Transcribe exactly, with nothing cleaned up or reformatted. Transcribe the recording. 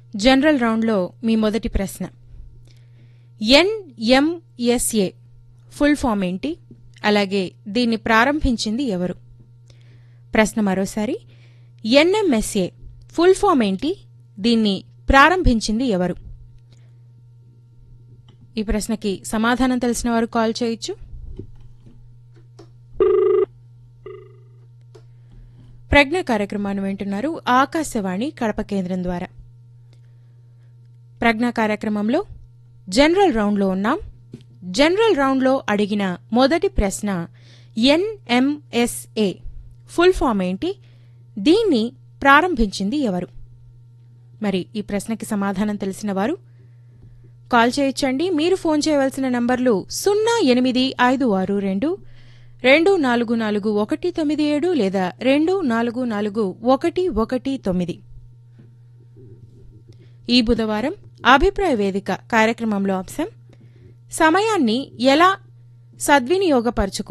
General రౌండ్లో మీ మొదటి ప్రశ్న. ఎన్ఎంఎస్ఏ ఫుల్ ఫామ్ ఏంటి, అలాగే దీన్ని ప్రారంభించింది ఎవరు? ప్రశ్న మరోసారి. ఎన్ఎంఎస్ఏ ఫుల్ ఫామ్ ఏంటి, దీన్ని ప్రారంభించింది ఎవరు? ఈ ప్రశ్నకి సమాధానం తెలిసిన వారు కాల్ చేయొచ్చు. ప్రజ్ఞ కార్యక్రమాన్ని వింటున్నారు ఆకాశవాణి కడప కేంద్రం ద్వారా. ప్రజ్ఞ కార్యక్రమంలో జనరల్ రౌండ్లో ఉన్నాం. జనరల్ రౌండ్లో అడిగిన మొదటి ప్రశ్న ఎన్ఎంఎస్ఏ ఫుల్ ఫామ్ ఏంటి, దీన్ని ప్రారంభించింది ఎవరు? మరి ఈ ప్రశ్నకి సమాధానం తెలిసిన వారు కాల్ చేయొచ్చండి. మీరు ఫోన్ చేయవలసిన నంబర్లు సున్నా ఎనిమిది ఐదు ఆరు రెండు రెండు నాలుగు నాలుగు ఒకటి తొమ్మిది ఏడు లేదా రెండు నాలుగు నాలుగు ఒకటి ఒకటి తొమ్మిది. ఈ బుధవారం అభిప్రాయ వేదిక కార్యక్రమంలో అంశం సమయాన్ని ఎలా సద్వినియోగపరచుకో